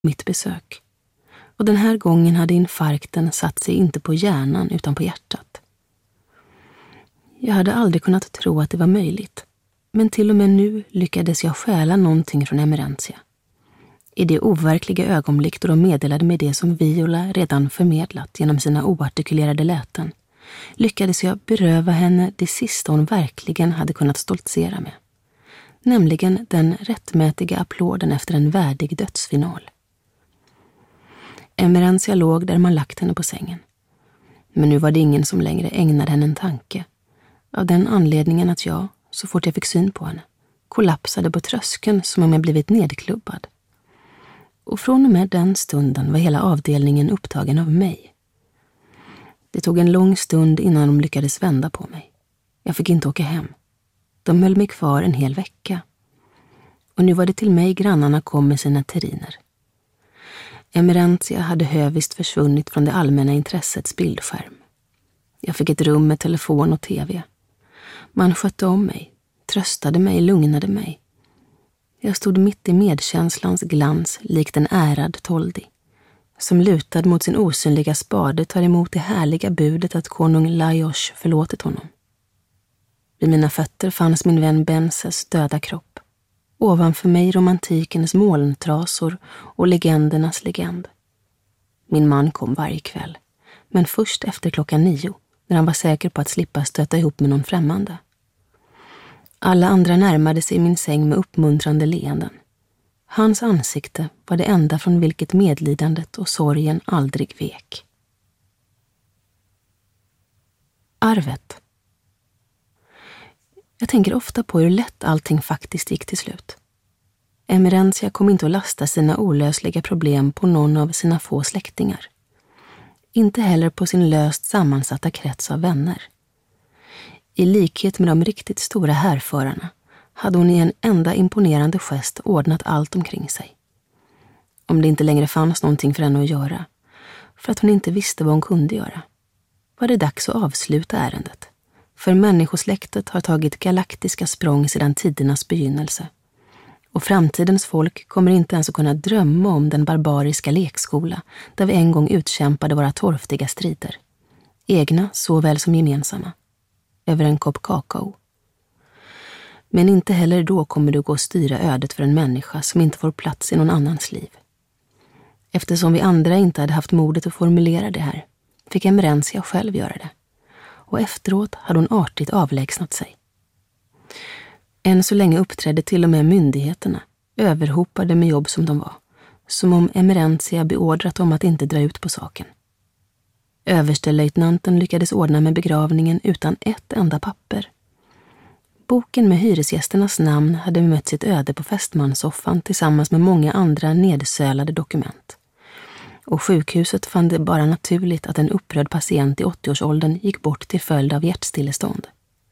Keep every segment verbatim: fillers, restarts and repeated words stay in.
mitt besök. Och den här gången hade infarkten satt sig inte på hjärnan utan på hjärtat. Jag hade aldrig kunnat tro att det var möjligt, men till och med nu lyckades jag stjäla någonting från Emerentia. I det overkliga ögonblick då de meddelade mig det som Viola redan förmedlat genom sina oartikulerade läten, lyckades jag beröva henne det sista hon verkligen hade kunnat stoltsera med, nämligen den rättmätiga applåden efter en värdig dödsfinal. Emerentia låg där man lagt henne på sängen. Men nu var det ingen som längre ägnade henne en tanke, av den anledningen att jag, så fort jag fick syn på henne, kollapsade på tröskeln som om jag blivit nedklubbad. Och från och med den stunden var hela avdelningen upptagen av mig. Det tog en lång stund innan de lyckades vända på mig. Jag fick inte åka hem. De höll mig kvar en hel vecka. Och nu var det till mig grannarna kom med sina terriner. Emerentia hade hövist försvunnit från det allmänna intressets bildskärm. Jag fick ett rum med telefon och tv. Man skötte om mig, tröstade mig, lugnade mig. Jag stod mitt i medkänslans glans likt en ärad toldi, som lutad mot sin osynliga spade tar emot det härliga budet att konung Lajos förlåtit honom. Vid mina fötter fanns min vän Benses döda kropp. Ovanför mig romantikens molntrasor och legendernas legend. Min man kom varje kväll, men först efter klockan nio, när han var säker på att slippa stöta ihop med någon främmande. Alla andra närmade sig min säng med uppmuntrande leenden. Hans ansikte var det enda från vilket medlidandet och sorgen aldrig vek. Arvet. Jag tänker ofta på hur lätt allting faktiskt gick till slut. Emerentia kom inte att lasta sina olösliga problem på någon av sina få släktingar. Inte heller på sin löst sammansatta krets av vänner. I likhet med de riktigt stora härförarna hade hon i en enda imponerande gest ordnat allt omkring sig. Om det inte längre fanns någonting för henne att göra, för att hon inte visste vad hon kunde göra, var det dags att avsluta ärendet. För människosläktet har tagit galaktiska språng sedan tidernas begynnelse. Och framtidens folk kommer inte ens att kunna drömma om den barbariska lekskola där vi en gång utkämpade våra torftiga strider. Egna såväl som gemensamma. Över en kopp kakao. Men inte heller då kommer du gå att styra ödet för en människa som inte får plats i någon annans liv. Eftersom vi andra inte hade haft modet att formulera det här, fick Emerentia själv göra det. Och efteråt hade hon artigt avlägsnat sig. Än så länge uppträdde till och med myndigheterna, överhopade med jobb som de var, som om Emerentia beordrat dem att inte dra ut på saken. Överstelöjtnanten lyckades ordna med begravningen utan ett enda papper. Boken med hyresgästernas namn hade mött sitt öde på fästmanssoffan tillsammans med många andra nedsölade dokument. Och sjukhuset fann det bara naturligt att en upprörd patient i åttioårsåldern gick bort till följd av hjärtstillestånd.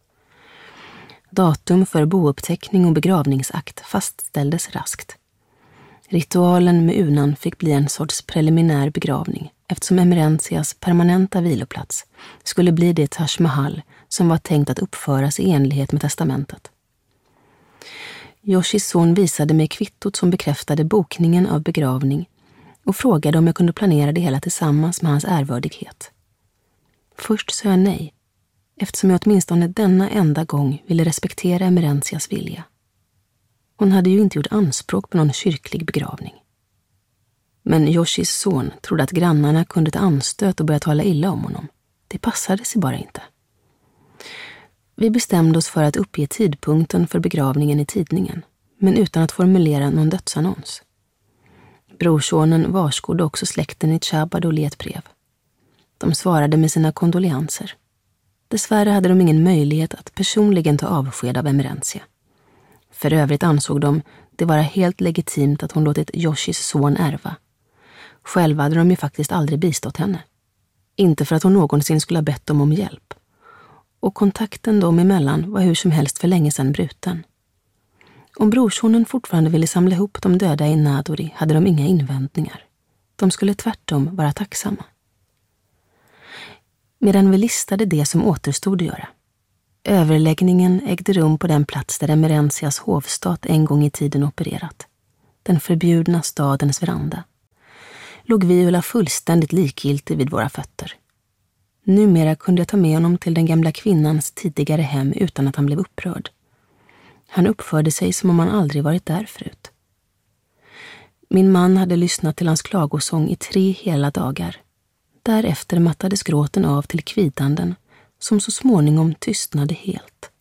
Datum för bouppteckning och begravningsakt fastställdes raskt. Ritualen med urnan fick bli en sorts preliminär begravning eftersom Emerentias permanenta viloplats skulle bli det Taj Mahal som var tänkt att uppföras i enlighet med testamentet. Yoshis son visade mig kvittot som bekräftade bokningen av begravning och frågade om jag kunde planera det hela tillsammans med hans ärvördighet. Först sa jag nej, eftersom jag åtminstone denna enda gång ville respektera Emerentias vilja. Hon hade ju inte gjort anspråk på någon kyrklig begravning. Men Yoshis son trodde att grannarna kunde ta anstöt och börja tala illa om honom. Det passade sig bara inte. Vi bestämde oss för att uppge tidpunkten för begravningen i tidningen, men utan att formulera någon dödsannons. Brorsonen varskodde också släkten i Chabadol i ett brev. De svarade med sina kondoleanser. Dessvärre hade de ingen möjlighet att personligen ta avsked av Emerentia. För övrigt ansåg de det vara helt legitimt att hon låtit Yoshis son ärva. Själva hade de ju faktiskt aldrig bistått henne. Inte för att hon någonsin skulle ha bett dem om hjälp. Och kontakten dem emellan var hur som helst för länge sedan bruten. Om brorsonen fortfarande ville samla ihop de döda i Nadori hade de inga invändningar. De skulle tvärtom vara tacksamma. Medan vi listade det som återstod att göra. Överläggningen ägde rum på den plats där Emerentias hovstat en gång i tiden opererat. Den förbjudna stadens veranda, låg Viola fullständigt likgiltig vid våra fötter. Numera kunde jag ta med honom till den gamla kvinnans tidigare hem utan att han blev upprörd. Han uppförde sig som om han aldrig varit där förut. Min man hade lyssnat till hans klagosång i tre hela dagar. Därefter mattades gråten av till kvidanden, som så småningom tystnade helt.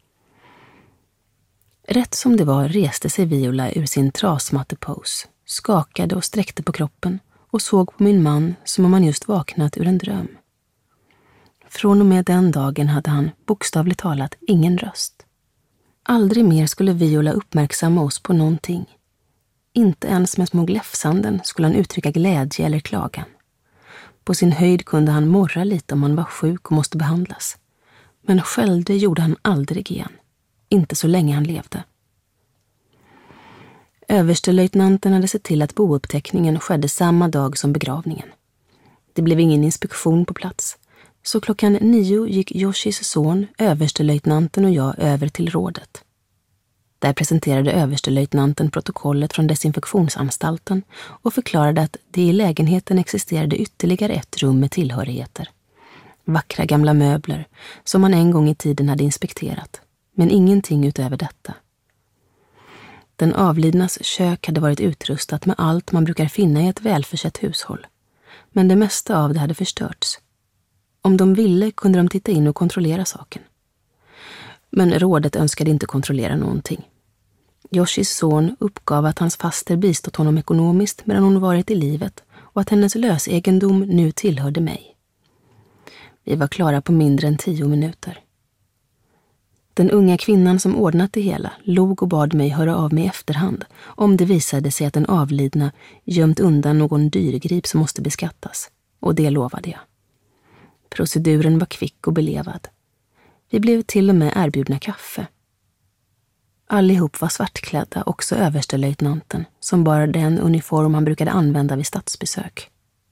Rätt som det var reste sig Viola ur sin trasmattepose, skakade och sträckte på kroppen och såg på min man som om han just vaknat ur en dröm. Från och med den dagen hade han, bokstavligt talat, ingen röst. Aldrig mer skulle Viola uppmärksamma oss på någonting. Inte ens med små gläfsanden skulle han uttrycka glädje eller klagan. På sin höjd kunde han morra lite om han var sjuk och måste behandlas. Men skällde gjorde han aldrig igen. Inte så länge han levde. Överstelöjtnanten hade sett till att bouppteckningen skedde samma dag som begravningen. Det blev ingen inspektion på plats, så klockan nio gick Yoshis son, överstelöjtnanten och jag över till rådet. Där presenterade överstelöjtnanten protokollet från desinfektionsanstalten och förklarade att det i lägenheten existerade ytterligare ett rum med tillhörigheter. Vackra gamla möbler som man en gång i tiden hade inspekterat, men ingenting utöver detta. Den avlidnas kök hade varit utrustat med allt man brukar finna i ett välförsett hushåll, men det mesta av det hade förstörts. Om de ville kunde de titta in och kontrollera saken. Men rådet önskade inte kontrollera någonting. Yoshis son uppgav att hans faster bistått honom ekonomiskt medan hon varit i livet och att hennes lösegendom nu tillhörde mig. Vi var klara på mindre än tio minuter. Den unga kvinnan som ordnat det hela log och bad mig höra av mig i efterhand om det visade sig att den avlidna gömt undan någon dyrgrip som måste beskattas, och det lovade jag. Proceduren var kvick och belevad. Vi blev till och med erbjudna kaffe. Allihop var svartklädda, också överstelöjtnanten, som bar den uniform han brukade använda vid statsbesök.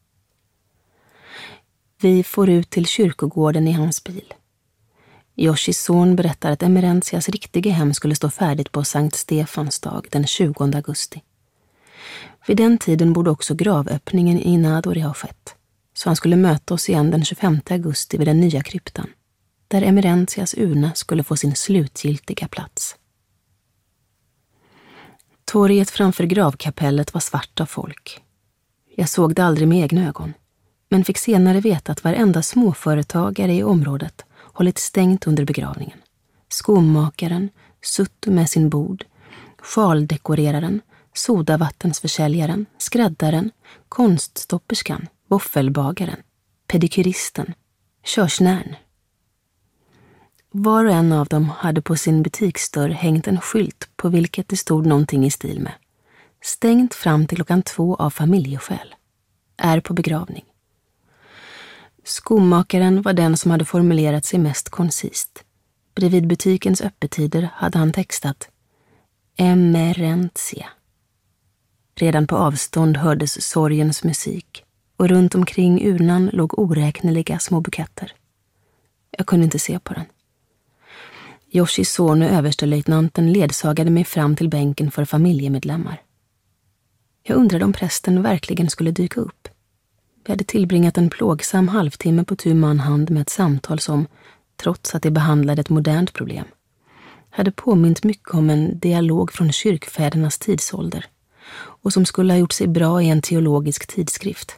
Vi får ut till kyrkogården i hans bil. Yoshis son berättar att Emerentias riktiga hem skulle stå färdigt på Sankt Stefans dag den tjugonde augusti. Vid den tiden borde också gravöppningen i Nadori ha skett, så han skulle möta oss igen den tjugofemte augusti vid den nya kryptan, där Emerentias urna skulle få sin slutgiltiga plats. Torget framför gravkapellet var svart av folk. Jag såg det aldrig med egna ögon, men fick senare veta att varenda småföretagare i området hållit stängt under begravningen. Skomakaren, Suttu med sin bod, sjaldekoreraren, sodavattensförsäljaren, skräddaren, konststopperskan, våffelbagaren, pedikyristen, körsnärn. Var och en av dem hade på sin butiksdörr hängt en skylt på vilket det stod någonting i stil med: stängt fram till klockan två av familjeskäl. Är på begravning. Skomakaren var den som hade formulerat sig mest koncist. Bredvid butikens öppettider hade han textat Emerentia. Redan på avstånd hördes sorgens musik, och runt omkring urnan låg oräkneliga små buketter. Jag kunde inte se på den. Yoshis son och överstelöjtnanten ledsagade mig fram till bänken för familjemedlemmar. Jag undrade om prästen verkligen skulle dyka upp. Vi hade tillbringat en plågsam halvtimme på tu man hand med ett samtal som, trots att det behandlade ett modernt problem, hade påmint mycket om en dialog från kyrkfädernas tidsålder och som skulle ha gjort sig bra i en teologisk tidskrift.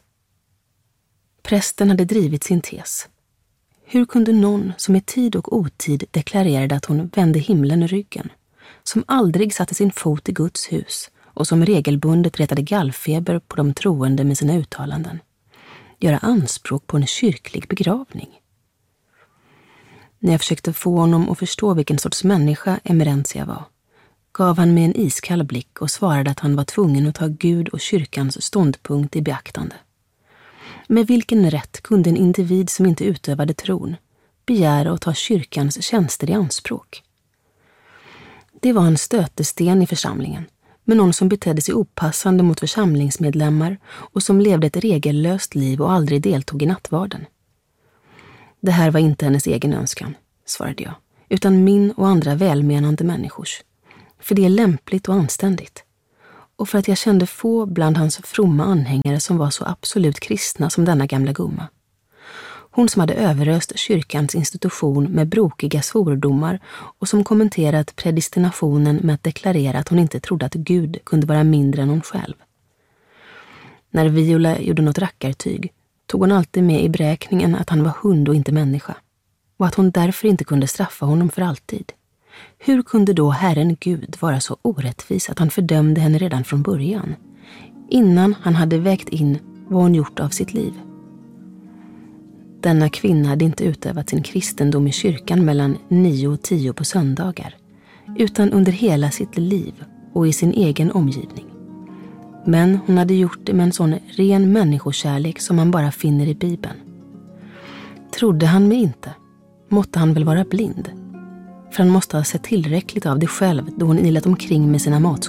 Prästen hade drivit sin tes. Hur kunde någon som i tid och otid deklarerade att hon vände himlen ryggen, som aldrig satte sin fot i Guds hus och som regelbundet retade gallfeber på de troende med sina uttalanden, göra anspråk på en kyrklig begravning? När jag försökte få honom att förstå vilken sorts människa Emerentia var, gav han mig en iskall blick och svarade att han var tvungen att ta Gud och kyrkans ståndpunkt i beaktande. Med vilken rätt kunde en individ som inte utövade tron begära att ta kyrkans tjänster i anspråk? Det var en stötesten i församlingen, men någon som betedde sig opassande mot församlingsmedlemmar och som levde ett regellöst liv och aldrig deltog i nattvarden. Det här var inte hennes egen önskan, svarade jag, utan min och andra välmenande människors. För det är lämpligt och anständigt. och för att jag kände få bland hans fromma anhängare som var så absolut kristna som denna gamla gumma. Hon som hade överöst kyrkans institution med brokiga svordomar och som kommenterat predestinationen med att deklarera att hon inte trodde att Gud kunde vara mindre än hon själv. När Viola gjorde något rackartyg tog hon alltid med i beräkningen att han var hund och inte människa, och att hon därför inte kunde straffa honom för alltid. Hur kunde då Herren Gud vara så orättvis att han fördömde henne redan från början, innan han hade vägt in vad hon gjort av sitt liv? Denna kvinna hade inte utövat sin kristendom i kyrkan mellan nio och tio på söndagar, utan under hela sitt liv och i sin egen omgivning. Men hon hade gjort det med en sån ren människokärlek som man bara finner i Bibeln. Trodde han mig inte, måtte han väl vara blind. För han måste ha sett tillräckligt av det själv då hon ilat omkring med sina mat